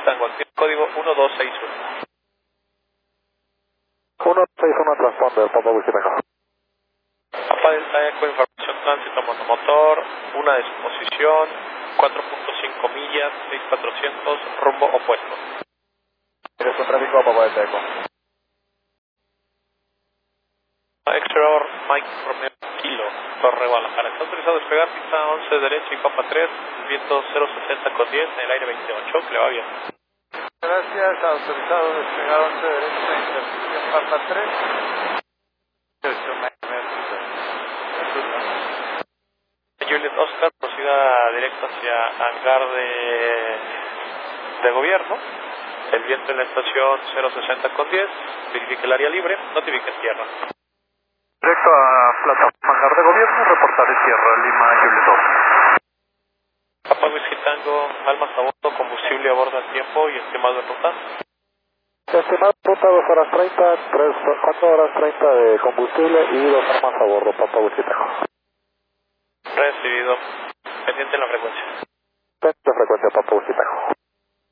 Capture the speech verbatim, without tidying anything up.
Tango, activo código uno dos seis uno. uno seis uno transponder, Papa Whisky Tango. Papa Delta Eco, información tránsito monomotor, una disposición, cuatro punto cinco millas, seis mil cuatrocientos, rumbo opuesto. Eres un tráfico, Papa Delta Eco. Exterior, Mike Romeo Kilo, Torre Guadalajara. Está autorizado a despegar, pista once derecha y Papa tres, viento cero sesenta con diez, en el aire veintiocho, que le va bien. Gracias, autorizado a despegar once derecha, intersección Papa tres. Juliet Oscar proceda directo hacia hangar de, de gobierno. El viento en la estación cero sesenta con diez, verifique el área libre, notifique tierra. Directo a plataforma hangar de gobierno, reportaré tierra, Lima, Juliet Oscar. Papa Whisky Tango, almas a bordo, combustible a bordo al tiempo y estimado en ruta. Estimado ruta dos horas treinta, tres, cuatro horas treinta de combustible y dos armas a bordo, Papa Whisky Tango. Recibido. Pendiente en la frecuencia. Pendiente frecuencia, Papa Whisky Tango.